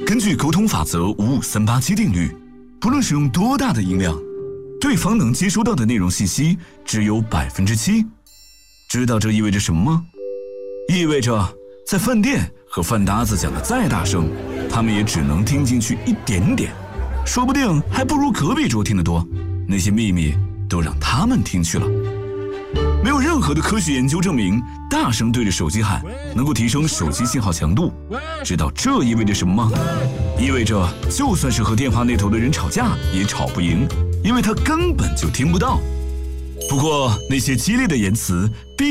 根据沟通法则55387定律，不论使用多大的音量，对方能接收到的内容信息只有7%。知道这意味着什么吗？意味着在饭店和饭搭子讲的再大声，他们也只能听进去一点点，说不定还不如隔壁桌听得多。那些秘密都让他们听去了。没有任何的科学研究证明大声对着手机喊能够提升手机信号强度。知道这意味着什么吗？意味着就算是和电话那头的人吵架也吵不赢，因为他根本就听不到。不过那些激烈的言辞